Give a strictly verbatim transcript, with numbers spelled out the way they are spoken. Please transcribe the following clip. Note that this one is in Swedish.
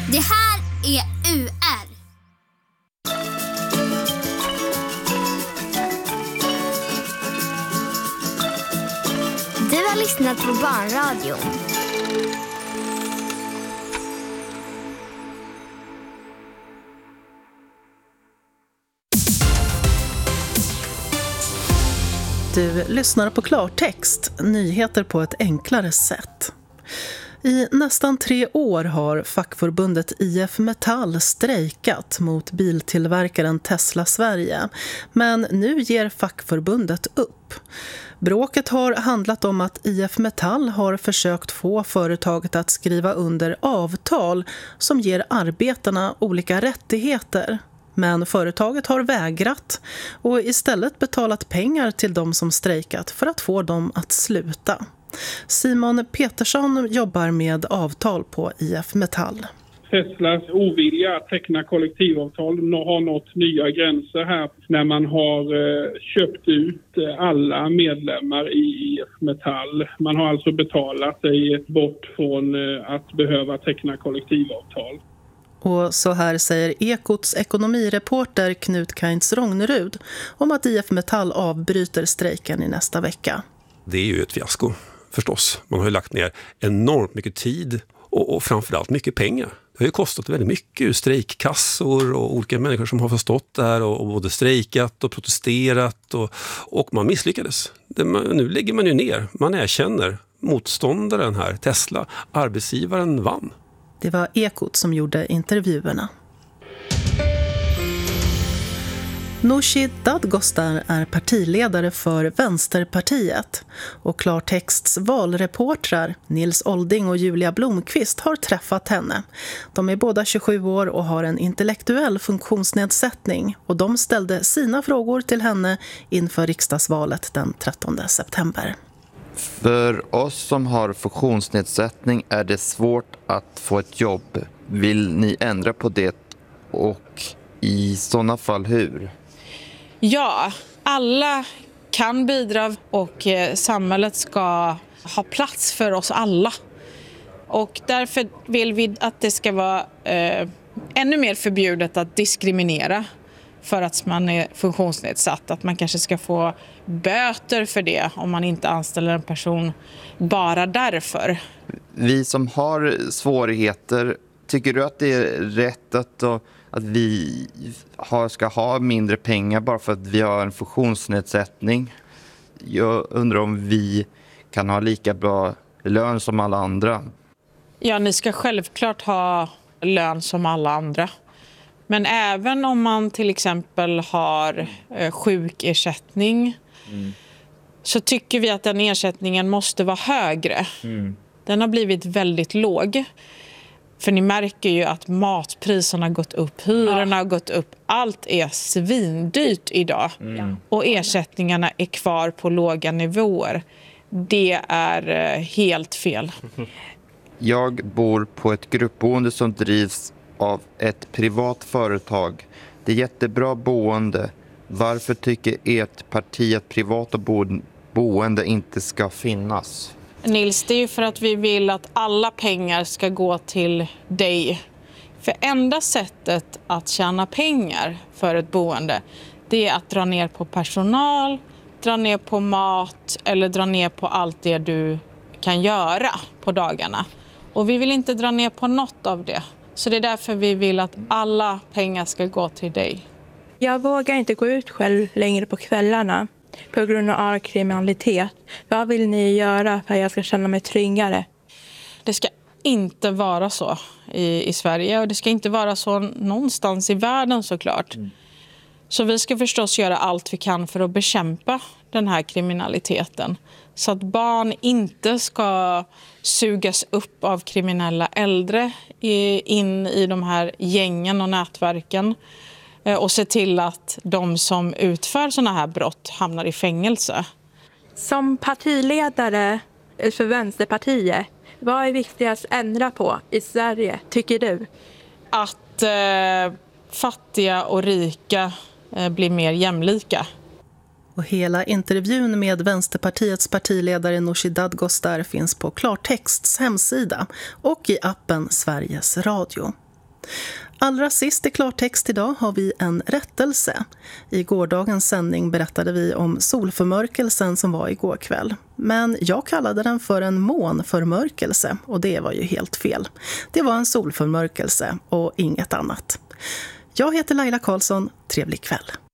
Det här är U R. Du har lyssnat på Barnradion. Du lyssnar på Klartext, nyheter på ett enklare sätt. I nästan tre år har fackförbundet I F Metall strejkat mot biltillverkaren Tesla Sverige. Men nu ger fackförbundet upp. Bråket har handlat om att I F Metall har försökt få företaget att skriva under avtal som ger arbetarna olika rättigheter. Men företaget har vägrat och istället betalat pengar till de som strejkat för att få dem att sluta. Simon Petersson jobbar med avtal på I F Metall. Teslas ovilja att teckna kollektivavtal har nått nya gränser här när man har köpt ut alla medlemmar i I F Metall. Man har alltså betalat sig bort från att behöva teckna kollektivavtal. Och så här säger Ekots ekonomireporter Knut Kainz Rognerud om att I F Metall avbryter strejken i nästa vecka. Det är ju ett fiasko förstås. Man har ju lagt ner enormt mycket tid och, och framförallt mycket pengar. Det har ju kostat väldigt mycket, strejkkassor och olika människor som har förstått det här och, och både strejkat och protesterat och, och man misslyckades. Det, man, nu lägger man ju ner, man erkänner motståndaren här, Tesla, arbetsgivaren vann. Det var Ekot som gjorde intervjuerna. Nooshi Dadgostar är partiledare för Vänsterpartiet och Klartexts valreportrar Nils Olding och Julia Blomqvist har träffat henne. De är båda tjugosju år och har en intellektuell funktionsnedsättning och de ställde sina frågor till henne inför riksdagsvalet den trettonde september. För oss som har funktionsnedsättning är det svårt att få ett jobb. Vill ni ändra på det och i sådana fall hur? Ja, alla kan bidra och samhället ska ha plats för oss alla. Och därför vill vi att det ska vara eh, ännu mer förbjudet att diskriminera för att man är funktionsnedsatt. Att man kanske ska få böter för det om man inte anställer en person bara därför. Vi som har svårigheter, tycker du att det är rätt att, att vi har, ska ha mindre pengar bara för att vi har en funktionsnedsättning? Jag undrar om vi kan ha lika bra lön som alla andra. Ja, ni ska självklart ha lön som alla andra. Men även om man till exempel har eh, sjukersättning mm. så tycker vi att den ersättningen måste vara högre. Mm. Den har blivit väldigt låg. För ni märker ju att matpriserna har gått upp, hyrorna har gått upp. Allt är svindyrt idag. Mm. Och ersättningarna är kvar på låga nivåer. Det är eh, helt fel. Jag bor på ett gruppboende som drivs av ett privat företag. Det är jättebra boende. Varför tycker ert parti att privata bo- boende inte ska finnas? Nils, det är ju för att vi vill att alla pengar ska gå till dig. För enda sättet att tjäna pengar för ett boende, det är att dra ner på personal, dra ner på mat eller dra ner på allt det du kan göra på dagarna. Och vi vill inte dra ner på något av det. Så det är därför vi vill att alla pengar ska gå till dig. Jag vågar inte gå ut själv längre på kvällarna på grund av kriminalitet. Vad vill ni göra för att jag ska känna mig tryggare? Det ska inte vara så i, i Sverige och det ska inte vara så någonstans i världen såklart. Mm. Så vi ska förstås göra allt vi kan för att bekämpa den här kriminaliteten. Så att barn inte ska sugas upp av kriminella äldre in i de här gängen och nätverken. Och se till att de som utför såna här brott hamnar i fängelse. Som partiledare för Vänsterpartiet, vad är viktigast att ändra på i Sverige, tycker du? Att eh, fattiga och rika eh, blir mer jämlika. Och hela intervjun med Vänsterpartiets partiledare Nooshi Dadgostar finns på Klartexts hemsida och i appen Sveriges Radio. Allra sist i klartext idag har vi en rättelse. I gårdagens sändning berättade vi om solförmörkelsen som var igår kväll. Men jag kallade den för en månförmörkelse och det var ju helt fel. Det var en solförmörkelse och inget annat. Jag heter Laila Karlsson. Trevlig kväll.